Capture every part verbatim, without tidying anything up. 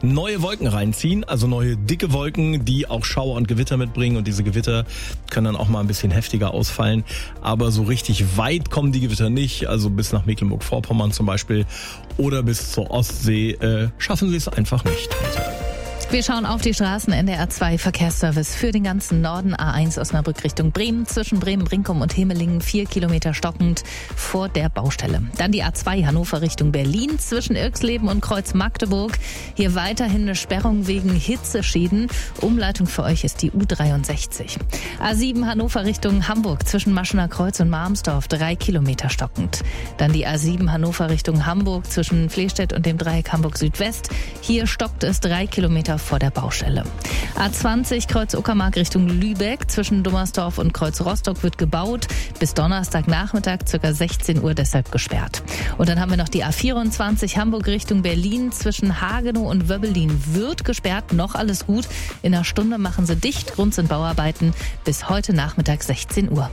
neue Wolken reinziehen, also neue dicke Wolken, die auch Schauer und Gewitter mitbringen und diese Gewitter können dann auch mal ein bisschen heftiger ausfallen, aber so richtig weit kommen die Gewitter nicht, also bis nach Mecklenburg-Vorpommern zum Beispiel oder bis zur Ostsee äh, schaffen sie es einfach nicht. Wir schauen auf die Straßen. N D R zwei Verkehrsservice für den ganzen Norden. A eins Osnabrück Richtung Bremen. Zwischen Bremen-Brinkum und Hemelingen vier Kilometer stockend vor der Baustelle. Dann die A zwei Hannover Richtung Berlin. Zwischen Irxleben und Kreuz Magdeburg. Hier weiterhin eine Sperrung wegen Hitzeschäden. Umleitung für euch ist die U dreiundsechzig. A sieben Hannover Richtung Hamburg. Zwischen Maschener Kreuz und Marmsdorf drei Kilometer stockend. Dann die A sieben Hannover Richtung Hamburg. Zwischen Flehstedt und dem Dreieck Hamburg Südwest. Hier stockt es drei Kilometer vor der Baustelle. A zwanzig Kreuz Uckermark Richtung Lübeck. Zwischen Dummersdorf und Kreuz Rostock wird gebaut. Bis Donnerstagnachmittag ca. sechzehn Uhr deshalb gesperrt. Und dann haben wir noch die A vierundzwanzig Hamburg Richtung Berlin. Zwischen Hagenow und Wöbbelin wird gesperrt. Noch alles gut. In einer Stunde machen sie dicht. Grund sind Bauarbeiten. Bis heute Nachmittag sechzehn Uhr.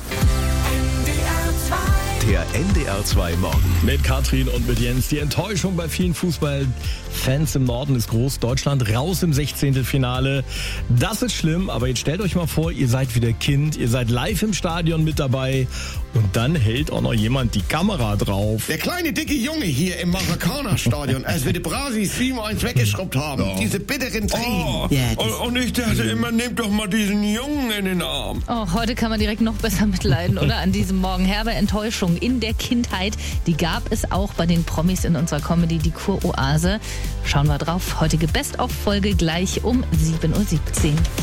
Der N D R zwei Morgen. Mit Katrin und mit Jens. Die Enttäuschung bei vielen Fußballfans im Norden ist groß. Deutschland raus im Sechzehntelfinale. Das ist schlimm, aber jetzt stellt euch mal vor, ihr seid wieder Kind, ihr seid live im Stadion mit dabei und dann hält auch noch jemand die Kamera drauf. Der kleine dicke Junge hier im Maracana-Stadion, als wir die Brasis sieben eins weggeschrubbt haben. Ja. Diese bitteren Tränen. Oh, ja, und ich dachte immer, nehmt doch mal diesen Jungen in den Arm. Oh, heute kann man direkt noch besser mitleiden, oder? An diesem Morgen. Herbe Enttäuschung in der Kindheit, die gab es auch bei den Promis in unserer Comedy, die Kuroase. Schauen wir drauf. Heutige Best-of-Folge gleich um sieben Uhr siebzehn.